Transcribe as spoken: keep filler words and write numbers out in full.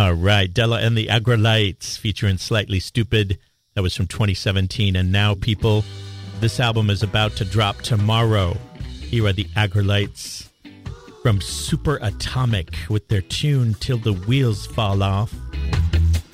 All right, Della and the Aggrolites featuring Slightly Stupid. That was from twenty seventeen. And now, people, this album is about to drop tomorrow. Here are the Aggrolites from Super Atomic with their tune Till the Wheels Fall Off.